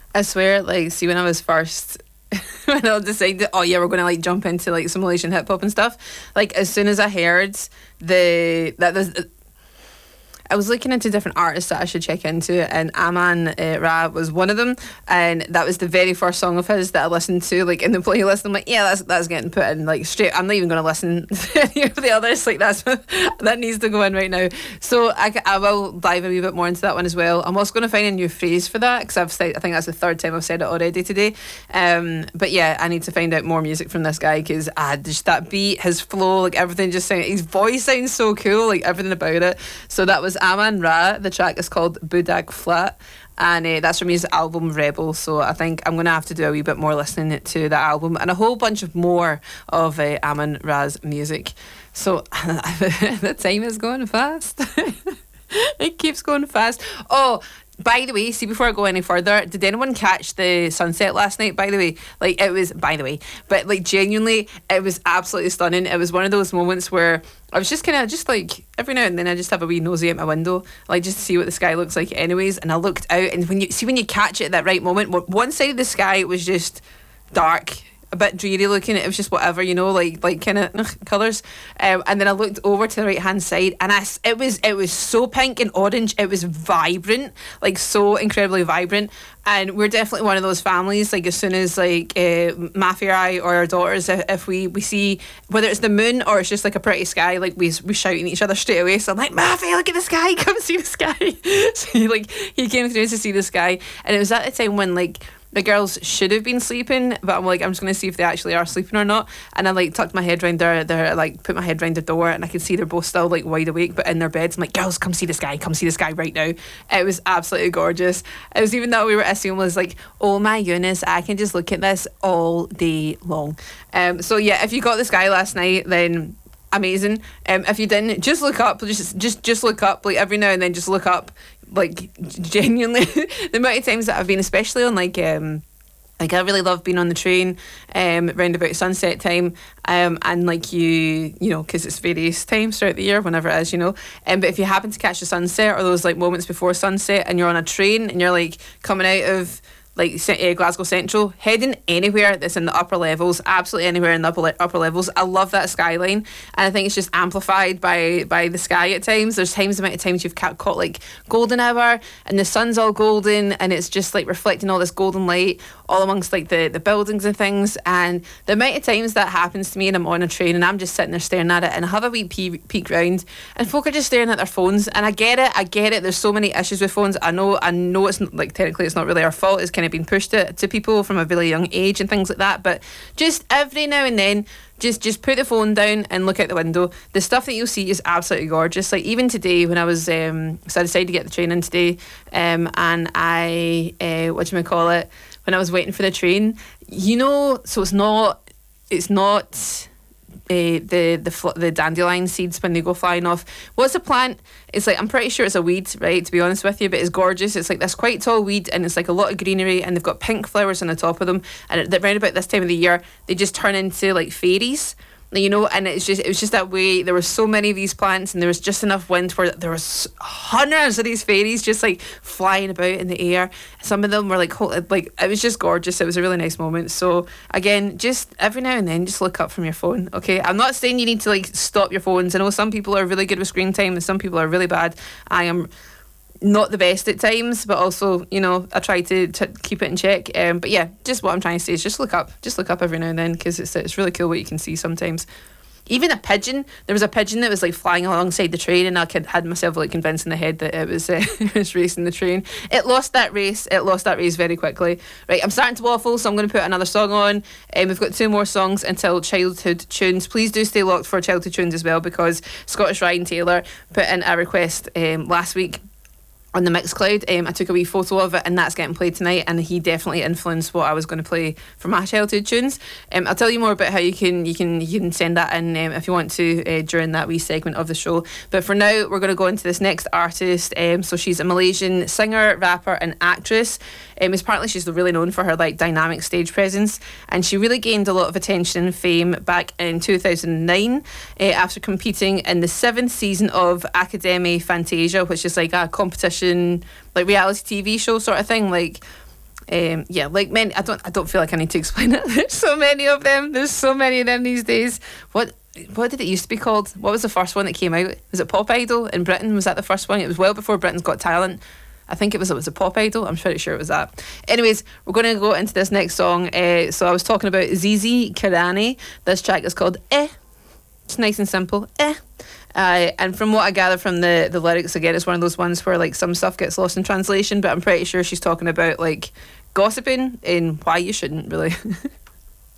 I swear, like, see, when I was first, when I decided, oh yeah, we're going to like jump into like some Malaysian hip hop and stuff. Like, as soon as I heard I was looking into different artists that I should check into, and Aman Ra was one of them, and that was the very first song of his that I listened to, like, in the playlist. I'm like, yeah, that's getting put in, like, straight. I'm not even going to listen to any of the others. Like, that needs to go in right now. So I will dive a wee bit more into that one as well. I'm also going to find a new phrase for that, because I think that's the third time I've said it already today. But yeah, I need to find out more music from this guy, because just that beat, his flow, like, everything just sounds, his voice sounds so cool, like, everything about it. So that was Aman Ra. The track is called Budak Flat, and that's from his album Rebel. So I think I'm going to have to do a wee bit more listening to that album and a whole bunch of more of Aman Ra's music. So the time is going fast. It keeps going fast. Oh, by the way, see, before I go any further, did anyone catch the sunset last night, by the way? Like, it was, by the way, but like, genuinely, it was absolutely stunning. It was one of those moments where I was just kind of, just like, every now and then I just have a wee nosy at my window, like, just to see what the sky looks like anyways. And I looked out, and when you catch it at that right moment, one side of the sky was just dark, a bit dreary looking. It was just whatever, you know, like kind of colours. And then I looked over to the right hand side, and it was so pink and orange. It was vibrant, like, so incredibly vibrant. And we're definitely one of those families, like, as soon as like Mafi or I or our daughters, if we see whether it's the moon or it's just like a pretty sky, like, we shout at each other straight away. So I'm like, Mafi, look at the sky, come see the sky. So he came through to see the sky, and it was at the time when, like, the girls should have been sleeping, but I'm like, I'm just going to see if they actually are sleeping or not. And I, like, tucked my head round their like, put my head round their door, and I could see they're both still, like, wide awake, but in their beds. I'm like, girls, come see the sky right now. It was absolutely gorgeous. It was, even though we were assuming, was like, oh my goodness, I can just look at this all day long. So yeah, if you got the sky last night, then amazing. If you didn't, just look up, just look up, like, every now and then, just look up. Like, genuinely, the amount of times that I've been, especially on like I really love being on the train round about sunset time, and like, you know, because it's various times throughout the year, whenever it is, you know, but if you happen to catch the sunset or those like moments before sunset, and you're on a train and you're like coming out of like Glasgow Central, heading anywhere that's in the upper levels, absolutely anywhere in the upper levels. I love that skyline, and I think it's just amplified by the sky at times. There's the amount of times you've caught like golden hour, and the sun's all golden, and it's just like reflecting all this golden light all amongst like the buildings and things. And the amount of times that happens to me, and I'm on a train and I'm just sitting there staring at it, and I have a wee peek round, and folk are just staring at their phones. And I get it, there's so many issues with phones. I know it's not, like, technically it's not really our fault. It's kind of been pushed to people from a really young age and things like that, but just every now and then, just put the phone down and look out the window. The stuff that you'll see is absolutely gorgeous. Like, even today when I was so I decided to get the train in today, and I when I was waiting for the train, you know, so it's not the dandelion seeds when they go flying off. What's the plant? It's like, I'm pretty sure it's a weed, right, to be honest with you, but it's gorgeous. It's like this quite tall weed, and it's like a lot of greenery, and they've got pink flowers on the top of them, and around about this time of the year they just turn into like fairies, you know. And it was just that way. There were so many of these plants, and there was just enough wind where there was hundreds of these fairies just like flying about in the air. Some of them were like it was just gorgeous. It was a really nice moment. So again, just every now and then, just look up from your phone, okay? I'm not saying you need to like stop your phones. I know some people are really good with screen time and some people are really bad. I am not the best at times, but also, you know, I try to keep it in check. But yeah, just what I'm trying to say is just look up every now and then, because it's really cool what you can see sometimes. Even a pigeon, there was a pigeon that was like flying alongside the train, and I had myself like convinced in the head that it was it was racing the train. It lost that race very quickly. Right, I'm starting to waffle, so I'm going to put another song on. We've got 2 more songs until Childhood Tunes. Please do stay locked for Childhood Tunes as well, because Scottish Ryan Taylor put in a request last week on the Mixcloud. I took a wee photo of it, and that's getting played tonight, and he definitely influenced what I was going to play for my childhood tunes. I'll tell you more about how you can send that in if you want to during that wee segment of the show. But for now, we're going to go into this next artist. So she's a Malaysian singer, rapper and actress. Apparently she's really known for her like dynamic stage presence, and she really gained a lot of attention and fame back in 2009 after competing in the 7th season of Academy Fantasia, which is like a competition, like reality TV show sort of thing. Like, Yeah, like many. I don't feel like I need to explain it. There's so many of them. There's so many of them these days. What did it used to be called? What was the first one that came out? Was it Pop Idol in Britain? Was that the first one? It was well before Britain's Got Talent. I think it was a Pop Idol. I'm pretty sure it was that. Anyways, we're going to go into this next song. So I was talking about Zizi Kirani. This track is called Eh. It's nice and simple. Eh. And from what I gather from the lyrics, again, it's one of those ones where like some stuff gets lost in translation, but I'm pretty sure she's talking about like gossiping and why you shouldn't really.